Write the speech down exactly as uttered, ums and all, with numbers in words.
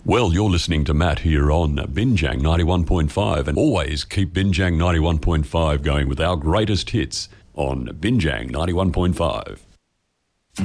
Well, you're listening to Matt here on Binjang ninety-one point five, and always keep Binjang ninety-one point five going with our greatest hits on Binjang ninety-one point five.